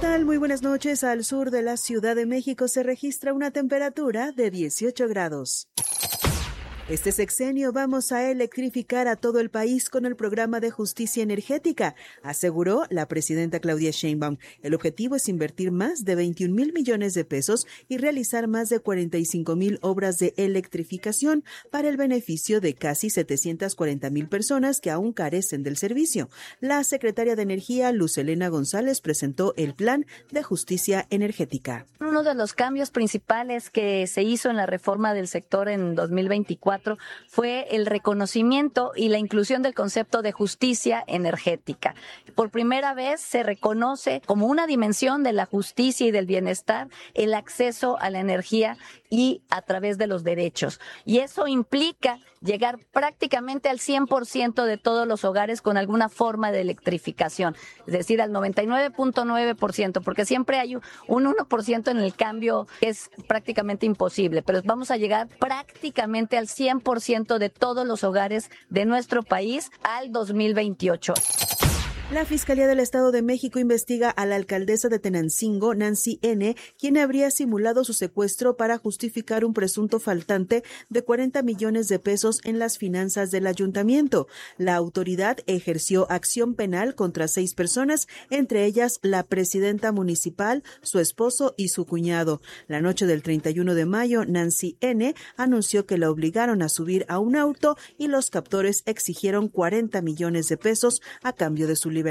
tal? Muy buenas noches. Al sur de la Ciudad de México se registra una temperatura de 18 grados. Este sexenio vamos a electrificar a todo el país con el programa de justicia energética, aseguró la presidenta Claudia Sheinbaum. El objetivo es invertir más de 21,000 millones de pesos y realizar más de 45,000 obras de electrificación para el beneficio de casi 740,000 personas que aún carecen del servicio. La secretaria de Energía, Luz Helena González, presentó el plan de justicia energética. Uno de los cambios principales que se hizo en la reforma del sector en 2024 fue el reconocimiento y la inclusión del concepto de justicia energética. Por primera vez se reconoce como una dimensión de la justicia y del bienestar el acceso a la energía y a través de los derechos. Y eso implica llegar prácticamente al 100% de todos los hogares con alguna forma de electrificación, es decir, al 99.9%, porque siempre hay un 1% en el cambio que es prácticamente imposible, pero vamos a llegar prácticamente al 100% de todos los hogares de nuestro país al 2028. La Fiscalía del Estado de México investiga a la alcaldesa de Tenancingo, Nancy N., quien habría simulado su secuestro para justificar un presunto faltante de 40 millones de pesos en las finanzas del ayuntamiento. La autoridad ejerció acción penal contra 6 personas, entre ellas la presidenta municipal, su esposo y su cuñado. La noche del 31 de mayo, Nancy N. anunció que la obligaron a subir a un auto y los captores exigieron 40 millones de pesos a cambio de su liberación.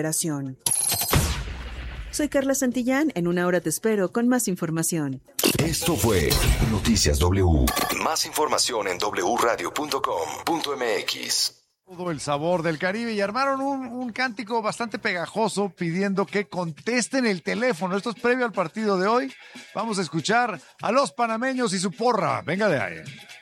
Soy Carla Santillán, en una hora te espero con más información. Esto fue Noticias W. Más información en wradio.com.mx. Todo el sabor del Caribe y armaron un cántico bastante pegajoso pidiendo que contesten el teléfono. Esto es previo al partido de hoy. Vamos a escuchar a los panameños y su porra. Venga de ahí.